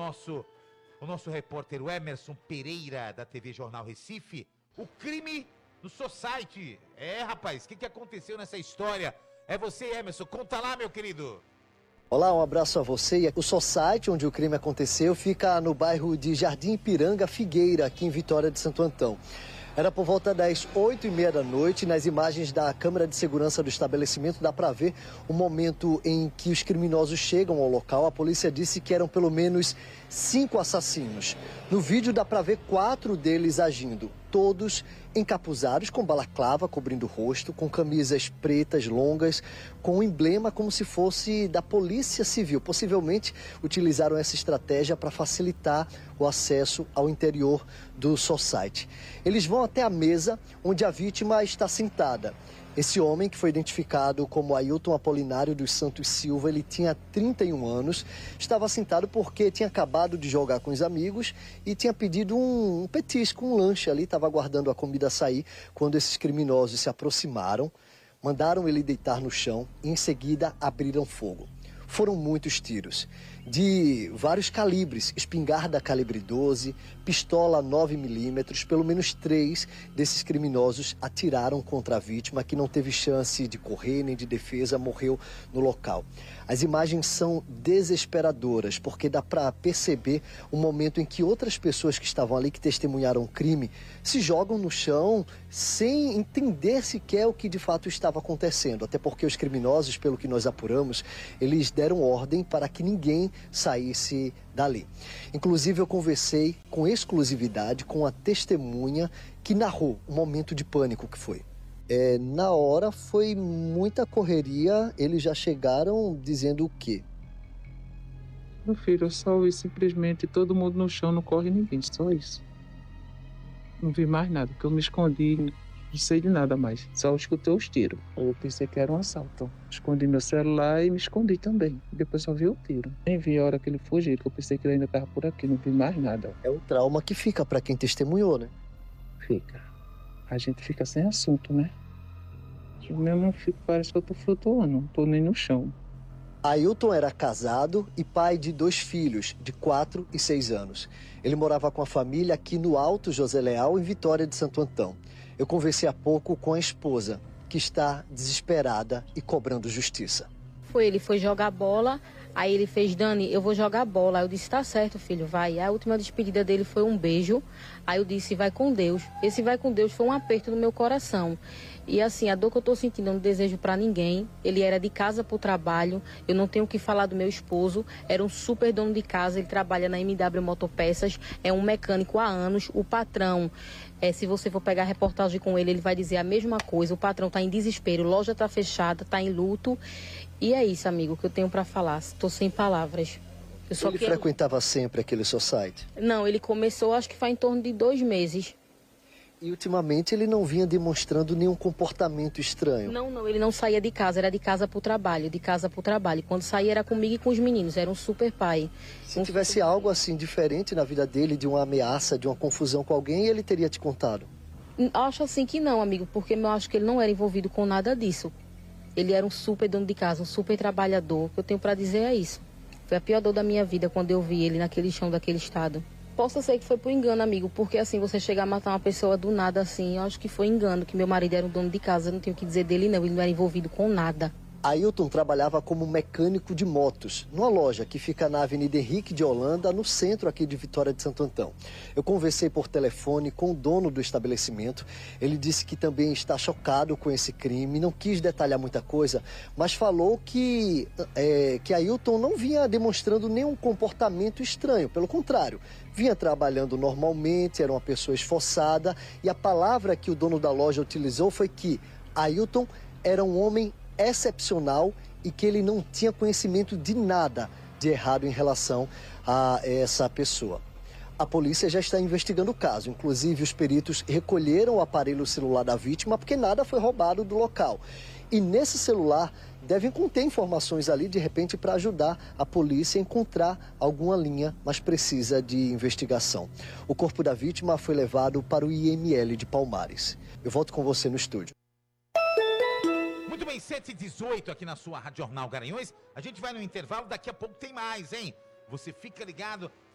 o nosso repórter Emerson Pereira, da TV Jornal Recife. O crime no Society. Rapaz, o que aconteceu nessa história? É você, Emerson. Conta lá, meu querido. Olá, um abraço a você. O Society, onde o crime aconteceu, fica no bairro de Jardim Ipiranga Figueira, aqui em Vitória de Santo Antão. Era por volta das 8h30 da noite. Nas imagens da câmera de segurança do estabelecimento dá para ver o momento em que os criminosos chegam ao local. A polícia disse que eram pelo menos 5 assassinos. No vídeo dá para ver 4 deles agindo, todos encapuzados com balaclava cobrindo o rosto, com camisas pretas longas, com um emblema como se fosse da Polícia Civil. Possivelmente utilizaram essa estratégia para facilitar o acesso ao interior do Society. Eles vão até a mesa onde a vítima está sentada. Esse homem, que foi identificado como Ailton Apolinário dos Santos Silva, ele tinha 31 anos, estava sentado porque tinha acabado de jogar com os amigos e tinha pedido um petisco, um lanche ali, estava aguardando a comida sair, quando esses criminosos se aproximaram, mandaram ele deitar no chão e em seguida abriram fogo. Foram muitos tiros, de vários calibres, espingarda calibre 12, pistola 9mm, pelo menos 3 desses criminosos atiraram contra a vítima, que não teve chance de correr nem de defesa, morreu no local. As imagens são desesperadoras, porque dá para perceber o momento em que outras pessoas que estavam ali, que testemunharam o crime, se jogam no chão sem entender sequer o que de fato estava acontecendo. Até porque os criminosos, pelo que nós apuramos, eles deram ordem para que ninguém saísse dali. Inclusive, eu conversei com exclusividade com a testemunha que narrou o momento de pânico que foi. Na hora foi muita correria, eles já chegaram dizendo o quê? Meu filho, eu só vi simplesmente todo mundo no chão, não corre ninguém, só isso. Não vi mais nada, porque eu me escondi, não sei de nada mais. Só escutei os tiros. Eu pensei que era um assalto. Escondi meu celular e me escondi também. Depois só vi o tiro. Nem vi a hora que ele fugiu, que eu pensei que ele ainda estava por aqui, não vi mais nada. É um trauma que fica para quem testemunhou, né? Fica. A gente fica sem assunto, né? Eu mesmo fico, parece que eu tô flutuando, não tô nem no chão. Ailton era casado e pai de 2 filhos, de 4 e 6 anos. Ele morava com a família aqui no Alto José Leal, em Vitória de Santo Antão. Eu conversei há pouco com a esposa, que está desesperada e cobrando justiça. Ele foi jogar bola, aí ele fez: Dani, eu vou jogar bola. Aí eu disse: tá certo, filho, vai. A última despedida dele foi um beijo. Aí eu disse: vai com Deus. Esse vai com Deus foi um aperto no meu coração. E assim, a dor que eu tô sentindo, eu não desejo pra ninguém. Ele era de casa pro trabalho, eu não tenho o que falar do meu esposo. Era um super dono de casa, ele trabalha na MW Motopeças, é um mecânico há anos. O patrão, se você for pegar a reportagem com ele, ele vai dizer a mesma coisa. O patrão tá em desespero, loja tá fechada, tá em luto. E é isso, amigo, que eu tenho pra falar. Estou sem palavras. Ele frequentava sempre aquele Society? Não, ele começou, acho que faz em torno de 2 meses. E ultimamente ele não vinha demonstrando nenhum comportamento estranho? Não, ele não saía de casa, era de casa pro trabalho, de casa pro trabalho. Quando saía era comigo e com os meninos, era um super pai. Se tivesse algo assim diferente na vida dele, de uma ameaça, de uma confusão com alguém, ele teria te contado? Acho assim que não, amigo, porque eu acho que ele não era envolvido com nada disso. Ele era um super dono de casa, um super trabalhador. O que eu tenho pra dizer é isso. Foi a pior dor da minha vida quando eu vi ele naquele chão daquele estado. Possa ser que foi por engano, amigo, porque assim, você chegar a matar uma pessoa do nada assim, eu acho que foi engano, que meu marido era um dono de casa, eu não tenho o que dizer dele não, ele não era envolvido com nada. Ailton trabalhava como mecânico de motos, numa loja que fica na Avenida Henrique de Holanda, no centro aqui de Vitória de Santo Antão. Eu conversei por telefone com o dono do estabelecimento. Ele disse que também está chocado com esse crime, não quis detalhar muita coisa, mas falou que Ailton não vinha demonstrando nenhum comportamento estranho, pelo contrário, vinha trabalhando normalmente, era uma pessoa esforçada, e a palavra que o dono da loja utilizou foi que Ailton era um homem excepcional e que ele não tinha conhecimento de nada de errado em relação a essa pessoa. A polícia já está investigando o caso, inclusive os peritos recolheram o aparelho celular da vítima porque nada foi roubado do local. E nesse celular devem conter informações ali, de repente, para ajudar a polícia a encontrar alguma linha, mas precisa de investigação. O corpo da vítima foi levado para o IML de Palmares. Eu volto com você no estúdio. Muito bem, 7h18 aqui na sua Rádio Jornal Garanhuns. A gente vai no intervalo, daqui a pouco tem mais, hein? Você fica ligado,